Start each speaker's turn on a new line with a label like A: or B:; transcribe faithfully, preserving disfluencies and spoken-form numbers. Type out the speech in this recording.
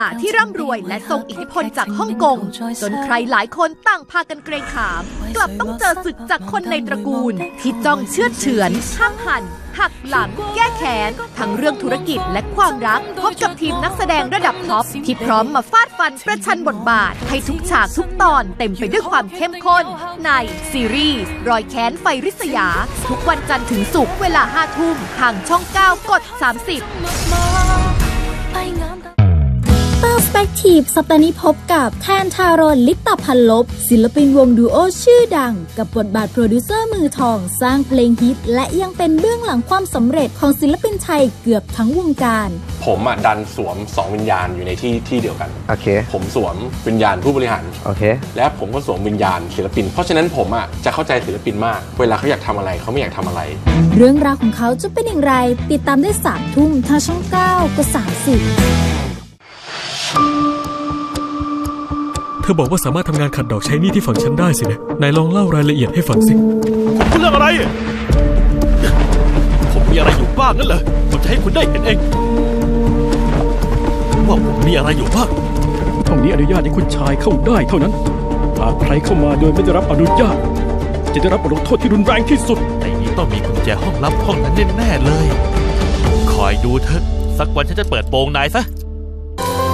A: ที่ร่ำรวยและทรงอิทธิพลจากฮ่องกงจนใครหลายคนต่างพากันเกรงขามกลับต้องเจอศึกจากคนในตระกูลที่จ้องเชือดเฉือนห้ามหันหักหลังแก้แค้นทั้งเรื่องธุรกิจและความรักพบกับทีมนักแสดงระดับท็อปที่พร้อมมาฟาดฟันประชันบทบาทให้ทุกฉากทุกตอนเต็มไปด้วยความเข้มข้นในซีรีส์รอยแค้นไฟริษยาทุกวันจันทร์ถึงศุกร์เวลาห้าทุ่มทางช่องเก้ากดสามสิบ
B: Perspective สัปดาห์นี้พบกับแทนทารอนลิปตพันลบศิลปินวงดูโอชื่อดังกับบทบาทโปรดิวเซอร์มือทองสร้างเพลงฮิตและยังเป็นเบื้องหลังความสำเร็จของศิลปินไทยเกือบทั้งวงการ
C: ผมอ่ะดันสวมสองวิญญาณอยู่ในที่ที่เดียวกันโอเคผมสวมวิญญาณผู้บริหารโอเคและผมก็สวมวิญญาณศิลปินเพราะฉะนั้นผมอ่ะจะเข้าใจศิลปินมากเวลาเขาอยากทำอะไรเขาไม่อยากทำอะไร
B: เรื่องราวของเขาจะเป็นอย่างไรติดตามได้สามทุ่มทางช่องเก้าก็สามสิบ
D: เธอบอกว่าสามารถทำงานขัดดอกใช้หนี้ที่ฝั่งฉันได้สินะนายลองเล่ารายละเอียดให้ฟังสิ
E: คุณเรื่องอะไรผมมีอะไรอยู่บ้างนั่นเหรอผมจะให้คุณได้เห็นเองว่าผมมีอะไรอยู่บ้าง
D: ห้องนี้อนุญาตให้คุณชายเข้าได้เท่านั้นหากใครเข้ามาโดยไม่ได้รับอนุญาตจะได้รับบทลงโทษที่รุนแรงที่สุด
E: ในนี้ต้องมีกุญแจห้องลับห้องนั้นแน่ๆเลยคอยดูเถอะสักวันฉันจะเปิดโปงนายซะ